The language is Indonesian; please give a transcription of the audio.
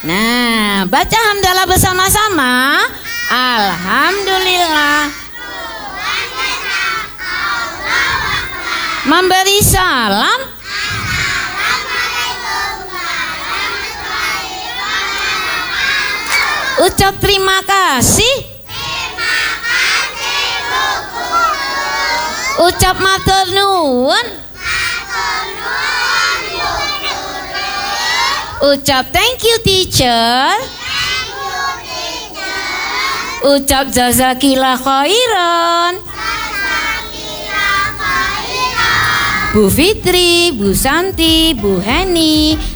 Nah, baca hamdalah bersama-sama. Alhamdulillah. Memberi salam. Ucap terima kasih. Ucap matur nuwun. Ucap thank you teacher. Ucap jazakillah khairan. Bu Fitri, Bu Santi, Bu Heni,